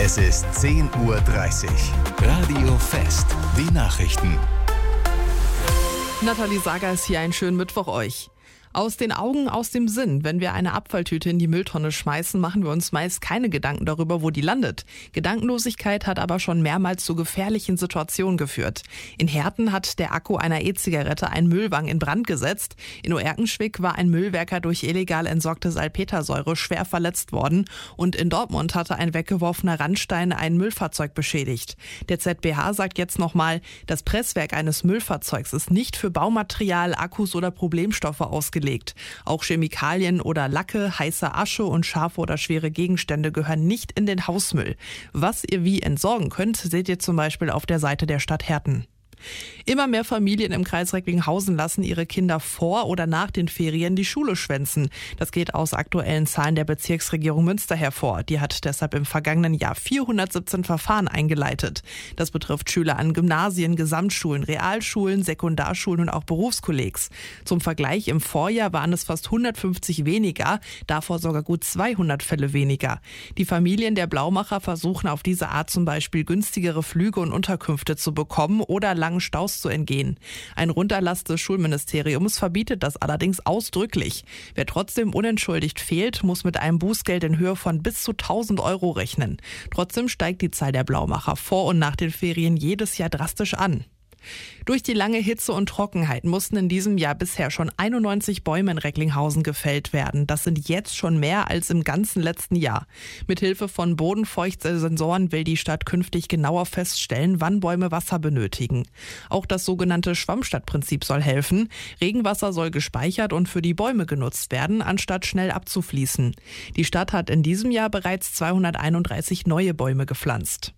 Es ist 10:30 Uhr. Radio Fest. Die Nachrichten. Nathalie Sager ist hier, einen schönen Mittwoch euch. Aus den Augen, aus dem Sinn. Wenn wir eine Abfalltüte in die Mülltonne schmeißen, machen wir uns meist keine Gedanken darüber, wo die landet. Gedankenlosigkeit hat aber schon mehrmals zu gefährlichen Situationen geführt. In Herten hat der Akku einer E-Zigarette einen Müllwagen in Brand gesetzt. In Oerkenschwick war ein Müllwerker durch illegal entsorgte Salpetersäure schwer verletzt worden. Und in Dortmund hatte ein weggeworfener Randstein ein Müllfahrzeug beschädigt. Der ZBH sagt jetzt nochmal, das Presswerk eines Müllfahrzeugs ist nicht für Baumaterial, Akkus oder Problemstoffe ausgelegt. Auch Chemikalien oder Lacke, heiße Asche und scharfe oder schwere Gegenstände gehören nicht in den Hausmüll. Was ihr wie entsorgen könnt, seht ihr zum Beispiel auf der Seite der Stadt Herten. Immer mehr Familien im Kreis Recklinghausen lassen ihre Kinder vor oder nach den Ferien die Schule schwänzen. Das geht aus aktuellen Zahlen der Bezirksregierung Münster hervor. Die hat deshalb im vergangenen Jahr 417 Verfahren eingeleitet. Das betrifft Schüler an Gymnasien, Gesamtschulen, Realschulen, Sekundarschulen und auch Berufskollegs. Zum Vergleich, im Vorjahr waren es fast 150 weniger, davor sogar gut 200 Fälle weniger. Die Familien der Blaumacher versuchen auf diese Art zum Beispiel günstigere Flüge und Unterkünfte zu bekommen oder langen Staus zu entgehen. Ein Runterlass des Schulministeriums verbietet das allerdings ausdrücklich. Wer trotzdem unentschuldigt fehlt, muss mit einem Bußgeld in Höhe von bis zu 1.000 Euro rechnen. Trotzdem steigt die Zahl der Blaumacher vor und nach den Ferien jedes Jahr drastisch an. Durch die lange Hitze und Trockenheit mussten in diesem Jahr bisher schon 91 Bäume in Recklinghausen gefällt werden. Das sind jetzt schon mehr als im ganzen letzten Jahr. Mithilfe von Bodenfeuchtsensoren will die Stadt künftig genauer feststellen, wann Bäume Wasser benötigen. Auch das sogenannte Schwammstadtprinzip soll helfen. Regenwasser soll gespeichert und für die Bäume genutzt werden, anstatt schnell abzufließen. Die Stadt hat in diesem Jahr bereits 231 neue Bäume gepflanzt.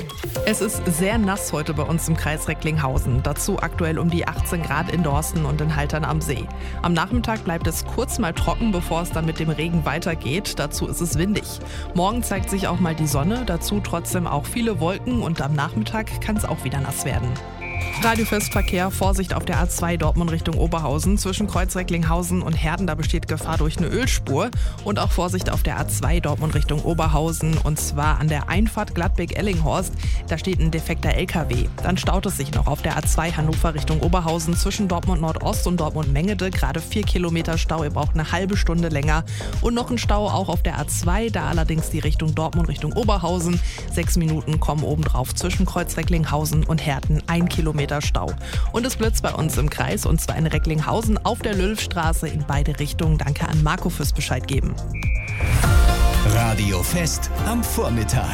Es ist sehr nass heute bei uns im Kreis Recklinghausen. Dazu aktuell um die 18 Grad in Dorsten und in Haltern am See. Am Nachmittag bleibt es kurz mal trocken, bevor es dann mit dem Regen weitergeht. Dazu ist es windig. Morgen zeigt sich auch mal die Sonne, dazu trotzdem auch viele Wolken und am Nachmittag kann es auch wieder nass werden. Radiofestverkehr, Vorsicht auf der A2 Dortmund Richtung Oberhausen. Zwischen Kreuz Recklinghausen und Herten, da besteht Gefahr durch eine Ölspur. Und auch Vorsicht auf der A2 Dortmund Richtung Oberhausen. Und zwar an der Einfahrt Gladbeck-Ellinghorst. Da steht ein defekter LKW. Dann staut es sich noch auf der A2 Hannover Richtung Oberhausen. Zwischen Dortmund Nordost und Dortmund Mengede. Gerade 4 Kilometer Stau. Ihr braucht eine halbe Stunde länger. Und noch ein Stau auch auf der A2. Da allerdings die Richtung Dortmund Richtung Oberhausen. 6 Minuten kommen obendrauf zwischen Kreuz Recklinghausen und Herten. 1 Kilometer Stau. Und es blitzt bei uns im Kreis, und zwar in Recklinghausen auf der Lülfstraße in beide Richtungen. Danke an Marco fürs Bescheid geben. Radio Fest am Vormittag.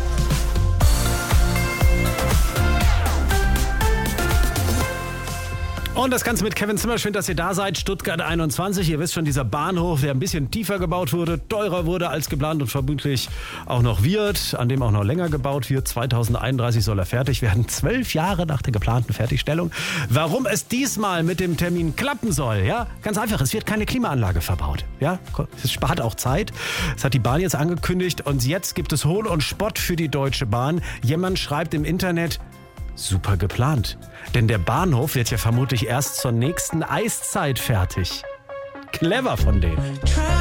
Und das Ganze mit Kevin Zimmer. Schön, dass ihr da seid. Stuttgart 21. Ihr wisst schon, dieser Bahnhof, der ein bisschen tiefer gebaut wurde, teurer wurde als geplant und vermutlich auch noch wird, an dem auch noch länger gebaut wird. 2031 soll er fertig werden. 12 Jahre nach der geplanten Fertigstellung. Warum es diesmal mit dem Termin klappen soll? Ja, ganz einfach. Es wird keine Klimaanlage verbaut. Ja, es spart auch Zeit. Das hat die Bahn jetzt angekündigt. Und jetzt gibt es Hohn und Spott für die Deutsche Bahn. Jemand schreibt im Internet: Super geplant. Denn der Bahnhof wird ja vermutlich erst zur nächsten Eiszeit fertig. Clever von denen.